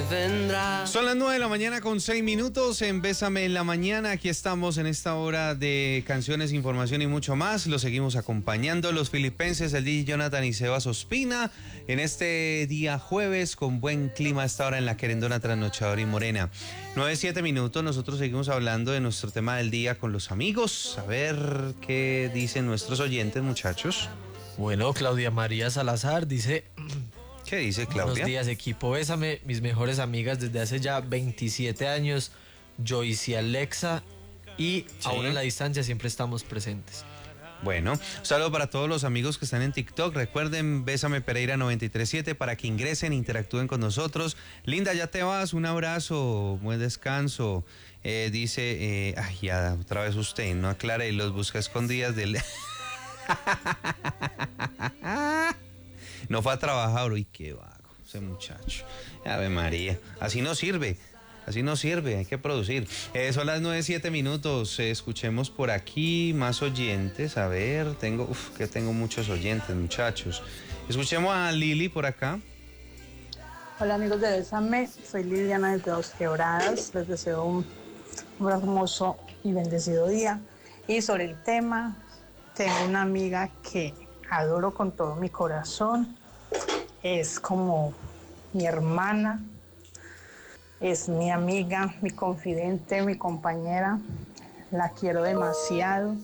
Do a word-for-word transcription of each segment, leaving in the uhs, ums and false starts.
vendrá. Son las nueve de la mañana con seis minutos en Bésame en la Mañana. Aquí estamos en esta hora de canciones, información y mucho más. Los seguimos acompañando los filipenses, el D J Jonathan y Sebas Ospina, en este día jueves con buen clima a esta hora en la querendona trasnochadora y morena. nueve, siete minutos, nosotros seguimos hablando de nuestro tema del día con los amigos. A ver qué dicen nuestros oyentes, muchachos. Bueno, Claudia María Salazar dice... ¿Qué dice Claudia? Buenos días, equipo Bésame, mis mejores amigas desde hace ya veintisiete años, Joyce y Alexa, y sí. Aún en la distancia siempre estamos presentes. Bueno, un saludo para todos los amigos que están en TikTok. Recuerden, Bésame Pereira noventa y tres siete para que ingresen, interactúen con nosotros. Linda, ya te vas, un abrazo, buen descanso. Eh, dice, eh, ay, ya, otra vez usted, no aclare y los busca escondidas del... No fue a trabajar, uy, qué vago ese muchacho. Ave María, así no sirve, así no sirve, hay que producir. Eh, son las nueve, siete minutos, eh, escuchemos por aquí más oyentes. A ver, tengo, uf, que tengo muchos oyentes, muchachos. Escuchemos a Lili por acá. Hola amigos de Bésame, soy Liliana desde Dos Quebradas. Les deseo un, un hermoso y bendecido día. Y sobre el tema, tengo una amiga que adoro con todo mi corazón. Es como mi hermana, es mi amiga, mi confidente, mi compañera. La quiero demasiado.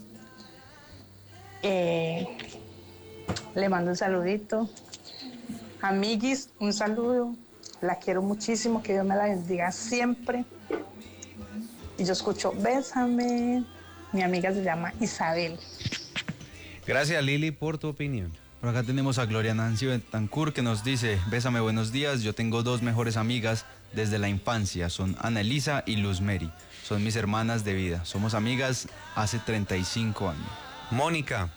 Eh, le mando un saludito. Amiguis, un saludo. La quiero muchísimo, que Dios me la bendiga siempre. Y yo escucho Bésame. Mi amiga se llama Isabel. Gracias, Lili, por tu opinión. Por acá tenemos a Gloria Nancy Betancourt que nos dice: Bésame, buenos días, yo tengo dos mejores amigas desde la infancia, son Ana Elisa y Luz Mary, son mis hermanas de vida, somos amigas hace treinta y cinco años. Mónica.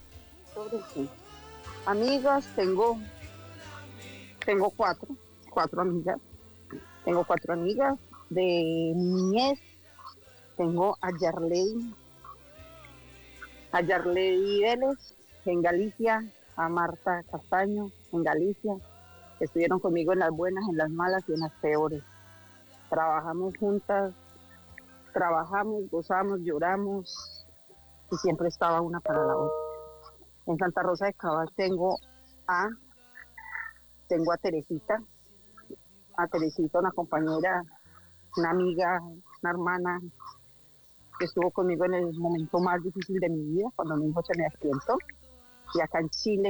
Amigas, tengo, tengo cuatro, cuatro amigas, tengo cuatro amigas de niñez, tengo a Yarley, a Yarley Vélez en Galicia, a Marta Castaño en Galicia, que estuvieron conmigo en las buenas, en las malas y en las peores. Trabajamos juntas, trabajamos, gozamos, lloramos y siempre estaba una para la otra. En Santa Rosa de Cabal tengo a, tengo a Teresita, a Teresita, una compañera, una amiga, una hermana, que estuvo conmigo en el momento más difícil de mi vida, cuando mi hijo se me accidentó. Y acá en Chile,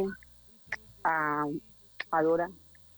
a, a Dora,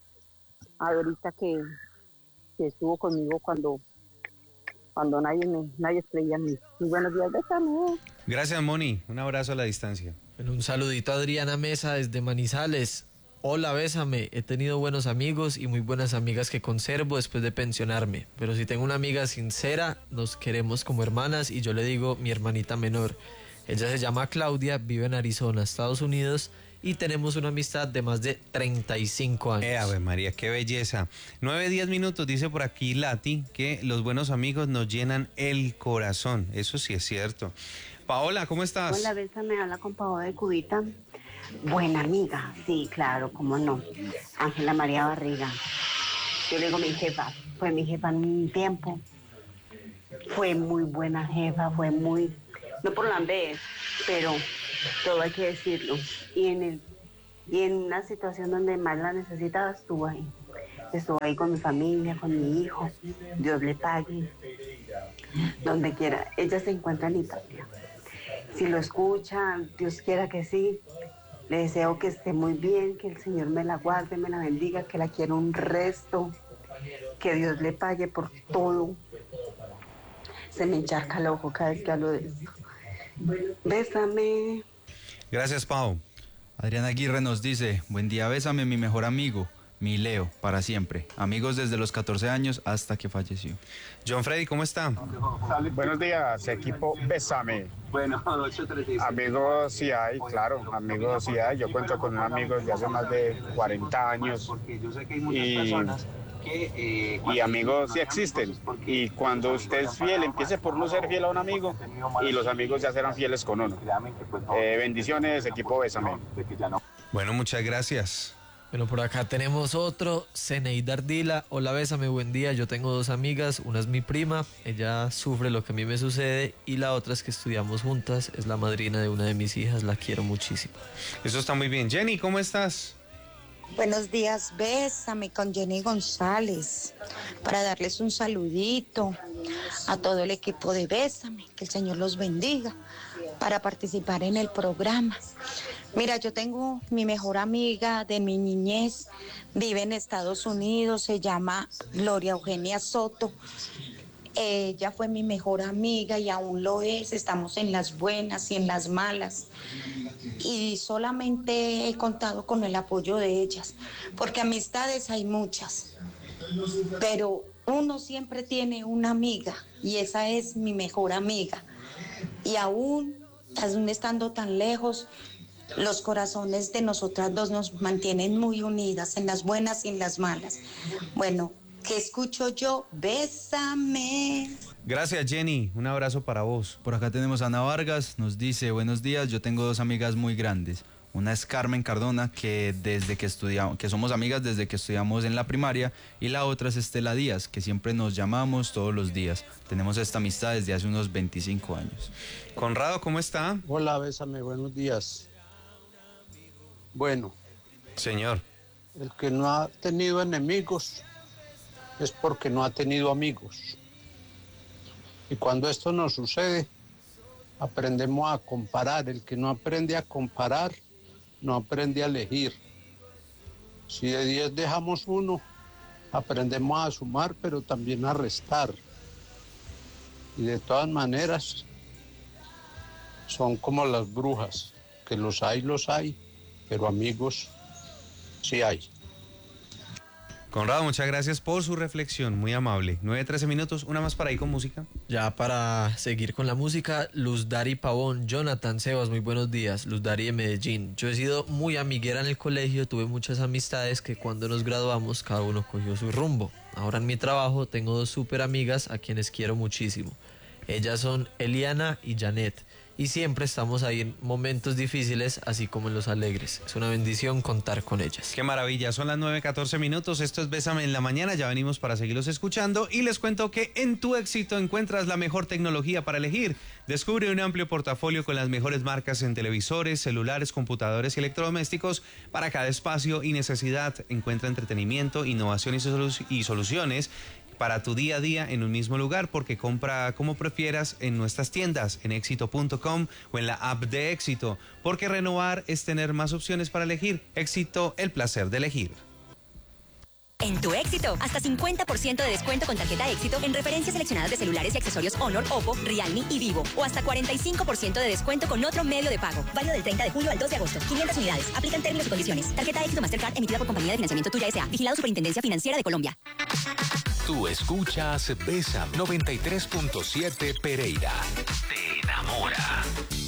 a Dorita que, que estuvo conmigo cuando, cuando nadie me, nadie creía en mí. Muy buenos días, Bésame. Gracias, Moni. Un abrazo a la distancia. Bueno, un saludito a Adriana Mesa desde Manizales. Hola, Bésame, he tenido buenos amigos y muy buenas amigas que conservo después de pensionarme, pero si tengo una amiga sincera, nos queremos como hermanas y yo le digo mi hermanita menor. Ella se llama Claudia, vive en Arizona, Estados Unidos, y tenemos una amistad de más de treinta y cinco años. Eh, Ave María, qué belleza. nueve, diez minutos, dice por aquí Lati, que los buenos amigos nos llenan el corazón. Eso sí es cierto. Paola, ¿cómo estás? Hola, Bésame, habla con Paola de Cubita. Buena amiga, sí, claro, cómo no. Ángela María Barriga. Yo le digo mi jefa, fue mi jefa en un tiempo. Fue muy buena jefa, fue muy, no por la vez, pero todo hay que decirlo. Y en el, y en una situación donde más la necesitaba, estuvo ahí. Estuvo ahí con mi familia, con mi hijo. Dios le pague. Donde quiera. Ella se encuentra en Italia. Si lo escucha, Dios quiera que sí. Le deseo que esté muy bien, que el Señor me la guarde, me la bendiga, que la quiero un resto, que Dios le pague por todo. Se me encharca el ojo cada vez que hablo de esto. Bésame. Gracias, Pau. Adriana Aguirre nos dice: buen día, Bésame, mi mejor amigo, mi Leo, para siempre. Amigos desde los catorce años hasta que falleció. John Freddy, ¿cómo está? Buenos días, equipo Bésame. Bueno, ocho treinta y seis. Amigos sí hay, claro, amigos sí hay. Yo cuento con amigos de hace más de cuarenta años. Y, y amigos sí existen. Y cuando usted es fiel, empiece por no ser fiel a un amigo y los amigos ya serán fieles con uno. Eh, bendiciones, equipo Bésame. Bueno, muchas gracias. Bueno, por acá tenemos otro, Zeneida Ardila. Hola, bésame, buen día. Yo tengo dos amigas, una es mi prima, ella sufre lo que a mí me sucede, y la otra es que estudiamos juntas, es la madrina de una de mis hijas, la quiero muchísimo. Eso está muy bien. Jenny, ¿cómo estás? Buenos días, bésame con Jenny González, para darles un saludito a todo el equipo de Bésame, que el Señor los bendiga, para participar en el programa. Mira, yo tengo mi mejor amiga de mi niñez, vive en Estados Unidos, se llama Gloria Eugenia Soto. Ella fue mi mejor amiga y aún lo es, estamos en las buenas y en las malas. Y solamente he contado con el apoyo de ellas, porque amistades hay muchas, pero uno siempre tiene una amiga y esa es mi mejor amiga. Y aún, aún estando tan lejos, los corazones de nosotras dos nos mantienen muy unidas en las buenas y en las malas. Bueno, ¿qué escucho yo? Bésame. Gracias, Jenny. Un abrazo para vos. Por acá tenemos a Ana Vargas, nos dice, buenos días, yo tengo dos amigas muy grandes. Una es Carmen Cardona, que desde que estudiamos, que somos amigas desde que estudiamos en la primaria, y la otra es Estela Díaz, que siempre nos llamamos todos los días. Tenemos esta amistad desde hace unos veinticinco años. Conrado, ¿cómo está? Hola, bésame, buenos días. Bueno, señor, el que no ha tenido enemigos es porque no ha tenido amigos. Y cuando esto nos sucede, aprendemos a comparar. El que no aprende a comparar, no aprende a elegir. Si de diez dejamos uno, aprendemos a sumar, pero también a restar. Y de todas maneras, son como las brujas, que los hay, los hay, pero amigos sí hay. Conrado, muchas gracias por su reflexión, muy amable. nueve trece minutos, una más para ir con música. Ya para seguir con la música, Luz Dari Pavón, Jonathan Sebas, muy buenos días. Luz Dari de Medellín. Yo he sido muy amiguera en el colegio, tuve muchas amistades que cuando nos graduamos cada uno cogió su rumbo. Ahora en mi trabajo tengo dos súper amigas a quienes quiero muchísimo. Ellas son Eliana y Janet. Y siempre estamos ahí en momentos difíciles, así como en los alegres. Es una bendición contar con ellas. Qué maravilla, son las nueve catorce minutos, esto es Bésame en la Mañana, ya venimos para seguirlos escuchando y les cuento que en Tu Éxito encuentras la mejor tecnología para elegir. Descubre un amplio portafolio con las mejores marcas en televisores, celulares, computadores y electrodomésticos para cada espacio y necesidad. Encuentra entretenimiento, innovación y, solu- y soluciones para tu día a día en un mismo lugar, porque compra como prefieras en nuestras tiendas, en éxito punto com o en la app de Éxito, porque renovar es tener más opciones para elegir. Éxito, el placer de elegir. En Tu Éxito, hasta cincuenta por ciento de descuento con tarjeta Éxito en referencias seleccionadas de celulares y accesorios Honor, Oppo, Realme y Vivo. O hasta cuarenta y cinco por ciento de descuento con otro medio de pago. Válido del treinta de julio al dos de agosto. quinientas unidades. Aplican términos y condiciones. Tarjeta Éxito Mastercard emitida por Compañía de Financiamiento Tuya S A. Vigilado Superintendencia Financiera de Colombia. Tú escuchas Bésame noventa y tres punto siete Pereira. Te enamora.